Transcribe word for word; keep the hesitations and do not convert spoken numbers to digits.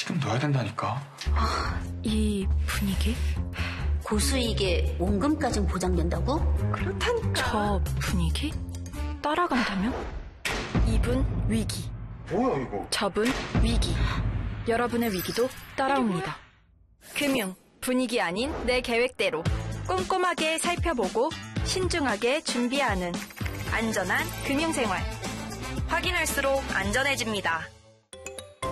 지금 넣어야 된다니까. 아, 이 분위기? 고수익에 원금까지 보장된다고? 그렇다니까. 저 분위기? 따라간다면? 이분 위기. 뭐야 이거? 저분 위기. 여러분의 위기도 따라옵니다. 금융, 분위기 아닌 내 계획대로 꼼꼼하게 살펴보고 신중하게 준비하는 안전한 금융생활. 확인할수록 안전해집니다.